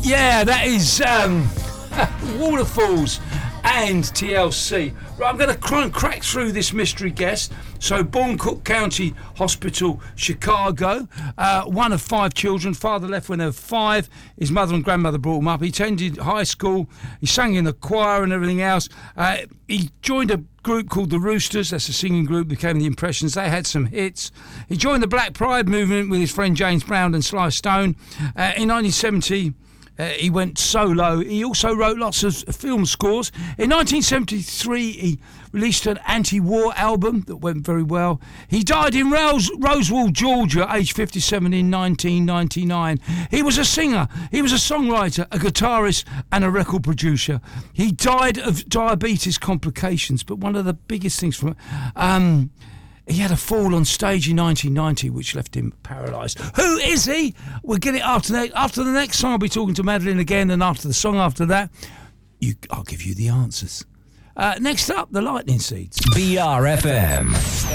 Yeah, that is Waterfalls and TLC. Right, I'm going to try and crack through this mystery guest. So, born Cook County Hospital, Chicago. One of 5 children. Father left when they were 5. His mother and grandmother brought him up. He attended high school. He sang in the choir and everything else. He joined a group called the Roosters. That's a singing group. Became the Impressions. They had some hits. He joined the Black Pride movement with his friend James Brown and Sly Stone. In 1970... he went solo. He also wrote lots of film scores. In 1973, he released an anti-war album that went very well. He died in Roswell, Georgia, aged 57 in 1999. He was a singer, he was a songwriter, a guitarist and a record producer. He died of diabetes complications, but one of the biggest things from it... he had a fall on stage in 1990, which left him paralysed. Who is he? We'll get it after the next song. I'll be talking to Madeline again, and after the song after that, I'll give you the answers. Next up, the Lightning Seeds. BRFM.